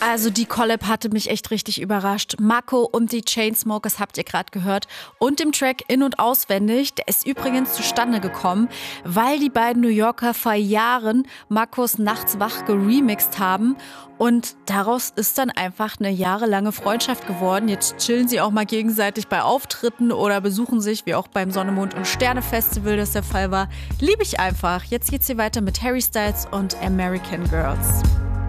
Also die Collab hatte mich echt richtig überrascht. Mako und die Chainsmokers habt ihr gerade gehört. Und dem Track In- und Auswendig, der ist übrigens zustande gekommen, weil die beiden New Yorker vor Jahren Makos Nachts wach geremixed haben. Und daraus ist dann einfach eine jahrelange Freundschaft geworden. Jetzt chillen sie auch mal gegenseitig bei Auftritten oder besuchen sich, wie auch beim Sonne, Mond und Sterne Festival das der Fall war. Liebe ich einfach. Jetzt geht's hier weiter mit Harry Styles und American Girls.